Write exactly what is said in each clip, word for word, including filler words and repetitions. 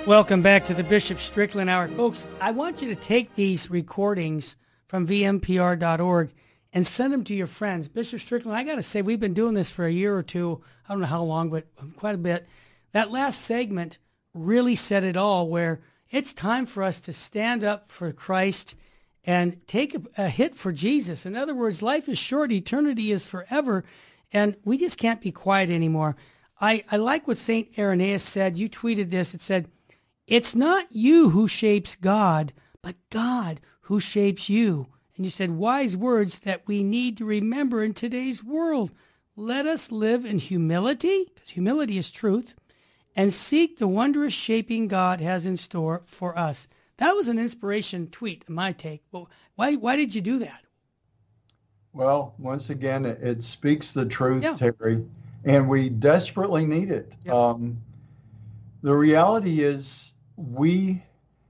Welcome back to the Bishop Strickland Hour. Folks, I want you to take these recordings from V M P R dot org and send them to your friends. Bishop Strickland, I got to say, we've been doing this for a year or two. I don't know how long, but quite a bit. That last segment really said it all, where it's time for us to stand up for Christ and take a, a hit for Jesus. In other words, life is short, eternity is forever, and we just can't be quiet anymore. I, I like what Saint Irenaeus said. You tweeted this. It said, "It's not you who shapes God, but God who shapes you." And you said, wise words that we need to remember in today's world. Let us live in humility, because humility is truth, and seek the wondrous shaping God has in store for us. That was an inspiration tweet, my take. Well, why why did you do that? Well, once again, it, it speaks the truth, Yeah. Terry, and we desperately need it. Yeah. Um, the reality is we,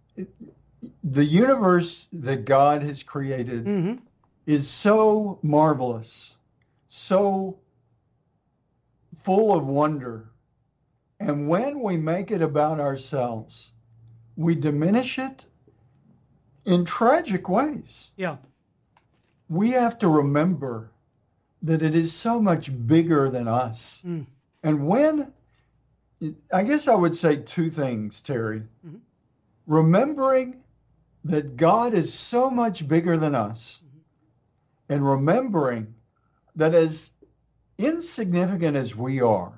the universe that God has created Mm-hmm. is so marvelous, so full of wonder. And when we make it about ourselves, we diminish it in tragic ways. Yeah. We have to remember that it is so much bigger than us. Mm. And when, I guess I would say two things, Terry. Mm-hmm. Remembering that God is so much bigger than us, mm-hmm. and remembering that as insignificant as we are,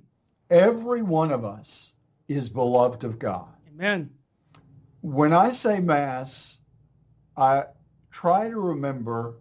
every one of us is beloved of God. Amen. When I say Mass, I try to remember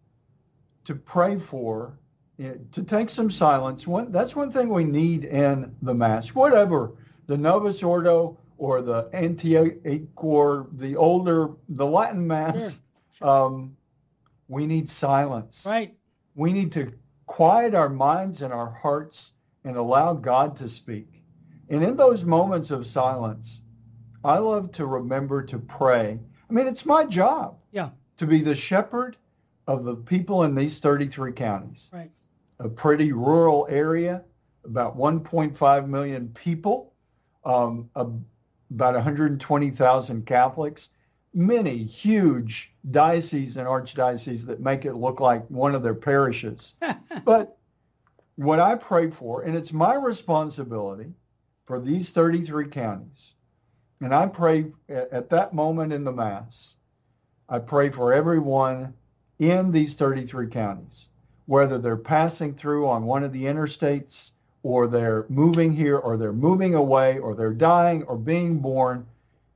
to pray for, to take some silence. One, that's one thing we need in the Mass. Whatever, the Novus Ordo or the Antioch or the older, the Latin Mass, Sure. Sure. Um, we need silence. Right. We need to quiet our minds and our hearts and allow God to speak. And in those moments of silence, I love to remember to pray. I mean, it's my job Yeah. to be the shepherd of the people in these thirty-three counties. Right. A pretty rural area, about one point five million people, um, a, about one hundred twenty thousand Catholics, many huge dioceses and archdioceses that make it look like one of their parishes. But what I pray for, and it's my responsibility for these thirty-three counties, and I pray at that moment in the Mass, I pray for everyone in these thirty-three counties, whether they're passing through on one of the interstates or they're moving here or they're moving away or they're dying or being born.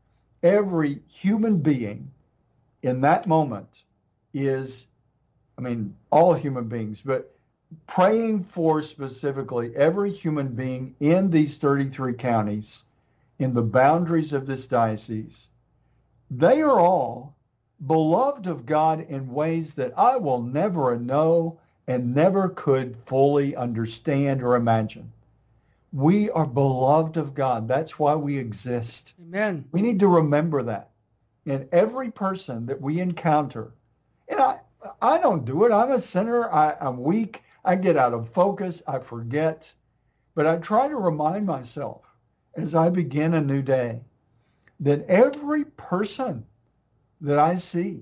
Every human being in that moment is, I mean, all human beings, but praying for specifically every human being in these thirty-three counties in the boundaries of this diocese. They are all beloved of God in ways that I will never know and never could fully understand or imagine. We are beloved of God. That's why we exist. Amen. We need to remember that. And every person that we encounter, and I, I don't do it. I'm a sinner. I, I'm weak. I get out of focus. I forget. But I try to remind myself as I begin a new day that every person that I see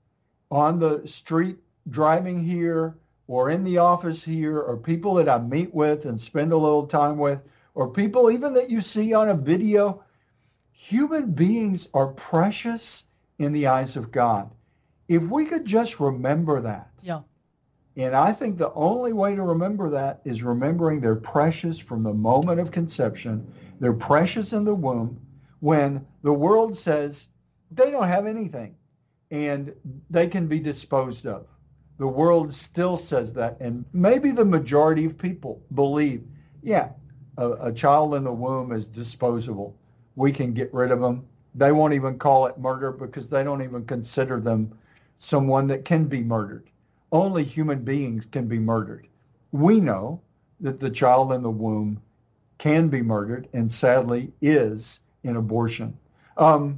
on the street driving here or in the office here or people that I meet with and spend a little time with or people even that you see on a video, human beings are precious in the eyes of God. If we could just remember that. Yeah. And I think the only way to remember that is remembering they're precious from the moment of conception. They're precious in the womb when the world says they don't have anything and they can be disposed of. The world still says that, and maybe the majority of people believe, yeah, a, a child in the womb is disposable. We can get rid of them. They won't even call it murder because they don't even consider them someone that can be murdered. Only human beings can be murdered. We know that the child in the womb can be murdered and sadly is in abortion. Um,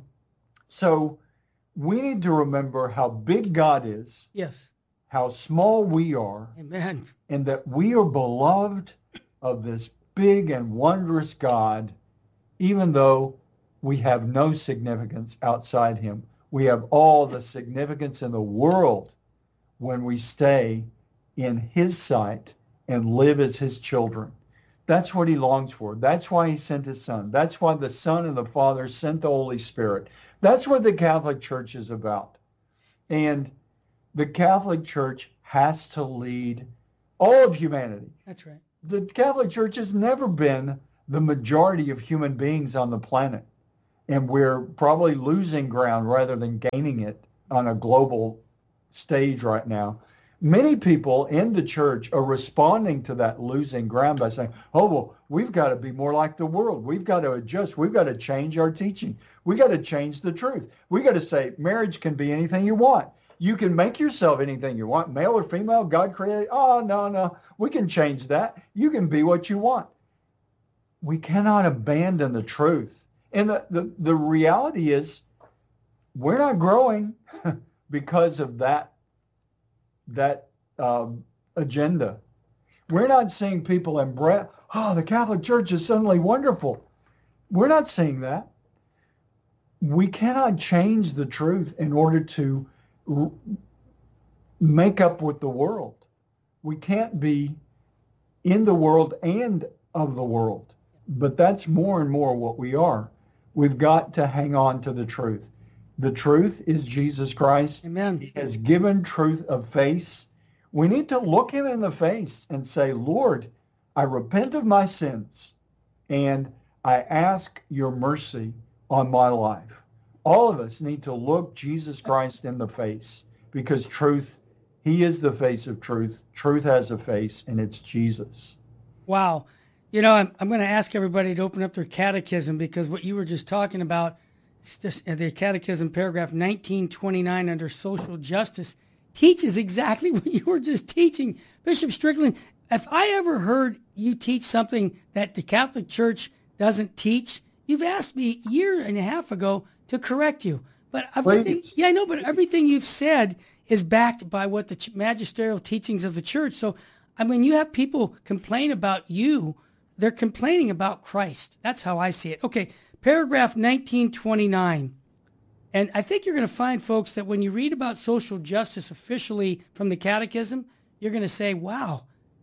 so we need to remember how big God is. Yes. How small we are. Amen. And that we are beloved of this big and wondrous God, even though we have no significance outside him. We have all the significance in the world when we stay in his sight and live as his children. That's what he longs for. That's why he sent his son. That's why the Son and the Father sent the Holy Spirit. That's what the Catholic Church is about. And the Catholic Church has to lead all of humanity. That's right. The Catholic Church has never been the majority of human beings on the planet. And we're probably losing ground rather than gaining it on a global stage right now. Many people in the church are responding to that losing ground by saying, oh, well, we've got to be more like the world. We've got to adjust. We've got to change our teaching. We've got to change the truth. We've got to say marriage can be anything you want. You can make yourself anything you want, male or female, God created. Oh, no, no, we can change that. You can be what you want. We cannot abandon the truth. And the, the, the reality is we're not growing because of that, that um, agenda. We're not seeing people embrace, oh, the Catholic Church is suddenly wonderful. We're not seeing that. We cannot change the truth in order to r- make up with the world. We can't be in the world and of the world. But that's more and more what we are. We've got to hang on to the truth. The truth is Jesus Christ. Amen. He has given truth a face. We need to look him in the face and say, Lord, I repent of my sins and I ask your mercy on my life. All of us need to look Jesus Christ in the face because truth, he is the face of truth. Truth has a face and it's Jesus. Wow. You know, I'm, I'm going to ask everybody to open up their catechism because what you were just talking about, it's just, uh, the catechism paragraph nineteen twenty-nine under social justice teaches exactly what you were just teaching. Bishop Strickland, if I ever heard you teach something that the Catholic Church doesn't teach, you've asked me a year and a half ago to correct you. But everything, Please. yeah, I know, but everything you've said is backed by what the magisterial teachings of the church. So, I mean, you have people complain about you. They're complaining about Christ. That's how I see it. Okay, paragraph nineteen twenty-nine. And I think you're going to find, folks, that when you read about social justice officially from the catechism, you're going to say, wow,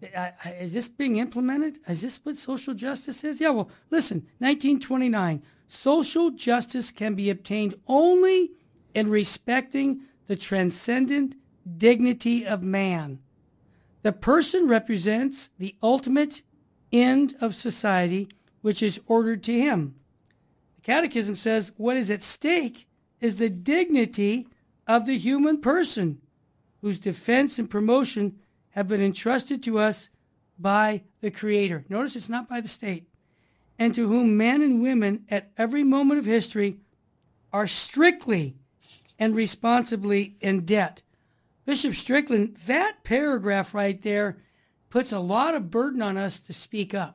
is this being implemented? Is this what social justice is? Yeah, well, listen, nineteen twenty-nine. Social justice can be obtained only in respecting the transcendent dignity of man. The person represents the ultimate end of society, which is ordered to him. The Catechism says what is at stake is the dignity of the human person, whose defense and promotion have been entrusted to us by the Creator. Notice it's not by the state. And to whom men and women at every moment of history are strictly and responsibly in debt. Bishop Strickland, that paragraph right there puts a lot of burden on us to speak up.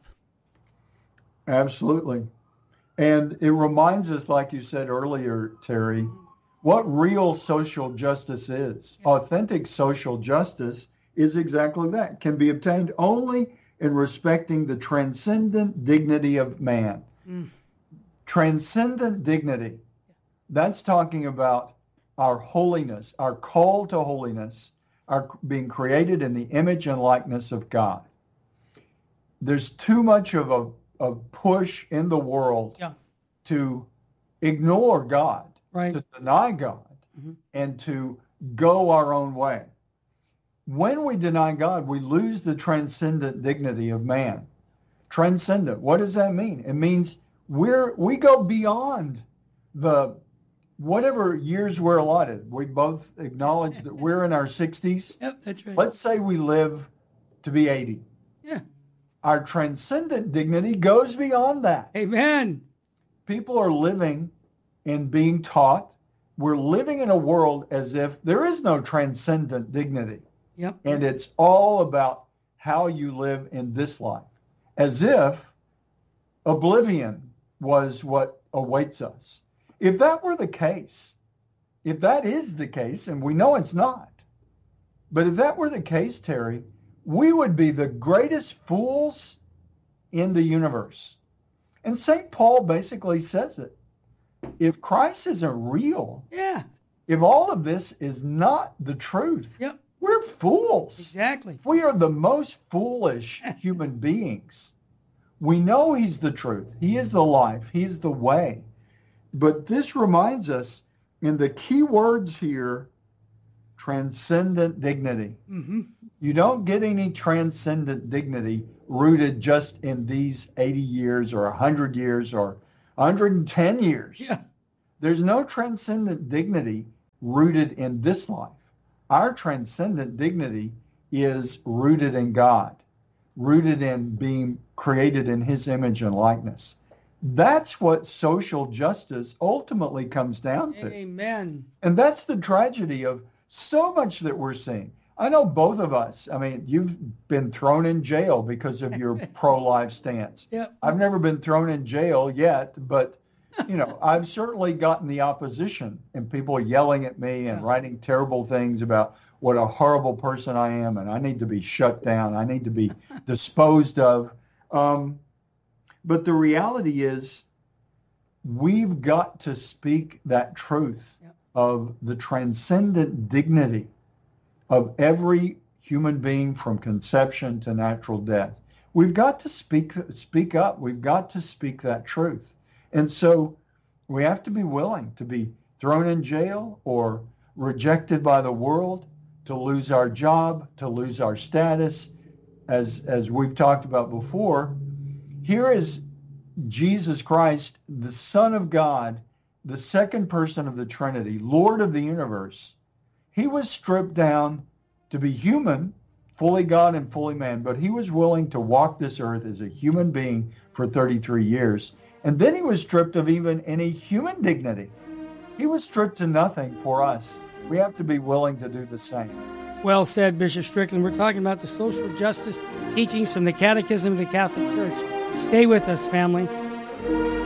Absolutely. And it reminds us, like you said earlier, Terry, what real social justice is. Yeah. Authentic social justice is exactly that. Can be obtained only in respecting the transcendent dignity of man. Mm. Transcendent dignity. That's talking about our holiness, our call to holiness, are being created in the image and likeness of God. There's too much of a, a push in the world yeah. to ignore God, right. to deny God, mm-hmm. and to go our own way. When we deny God, we lose the transcendent dignity of man. Transcendent, what does that mean? It means we're we go beyond the whatever years we're allotted. We both acknowledge that we're in our sixties. Yep, that's right. Let's say we live to be eighty. Yeah. Our transcendent dignity goes beyond that. Amen. People are living and being taught. We're living in a world as if there is no transcendent dignity. Yep. And it's all about how you live in this life. As if oblivion was what awaits us. If that were the case, if that is the case, and we know it's not, but if that were the case, Terry, we would be the greatest fools in the universe. And Saint Paul basically says it. if Christ isn't real, Yeah. if all of this is not the truth, Yep. we're fools. Exactly. We are the most foolish human beings. We know he's the truth. He is the life. He is the way. But this reminds us, in the key words here, transcendent dignity. Mm-hmm. You don't get any transcendent dignity rooted just in these eighty years or one hundred years or one hundred ten years. Yeah. There's no transcendent dignity rooted in this life. Our transcendent dignity is rooted in God, rooted in being created in his image and likeness. That's what social justice ultimately comes down to. Amen. And that's the tragedy of so much that we're seeing. I know both of us. I mean, you've been thrown in jail because of your pro-life stance. Yep. I've never been thrown in jail yet, but, you know, I've certainly gotten the opposition and people yelling at me and Yeah. writing terrible things about what a horrible person I am and I need to be shut down. I need to be disposed of. Um, but the reality is we've got to speak that truth Yep. of the transcendent dignity of every human being from conception to natural death. We've got to speak speak up. We've got to speak that truth. And so we have to be willing to be thrown in jail or rejected by the world, to lose our job, to lose our status. As, as we've talked about before, here is Jesus Christ, the Son of God, the second person of the Trinity, Lord of the universe. He was stripped down to be human, fully God and fully man, but he was willing to walk this earth as a human being for thirty-three years. And then he was stripped of even any human dignity. He was stripped to nothing for us. We have to be willing to do the same. Well said, Bishop Strickland. We're talking about the social justice teachings from the Catechism of the Catholic Church. Stay with us, family.